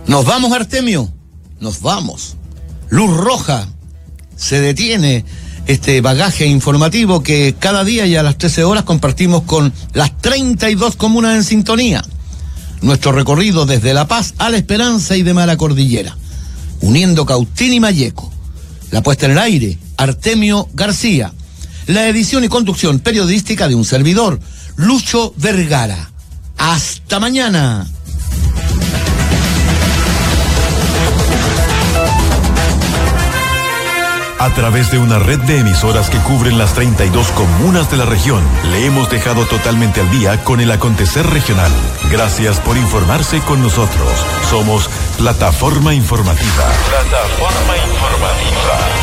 Nos vamos, Artemio, nos vamos. Luz roja, se detiene este bagaje informativo que cada día y a las 13 horas compartimos con las 32 comunas en sintonía. Nuestro recorrido desde La Paz a La Esperanza y de Mala Cordillera, uniendo Cautín y Malleco. La puesta en el aire, Artemio García. La edición y conducción periodística de un servidor, Lucho Vergara. Hasta mañana. A través de una red de emisoras que cubren las 32 comunas de la región, le hemos dejado totalmente al día con el acontecer regional. Gracias por informarse con nosotros. Somos Plataforma Informativa. Plataforma Informativa.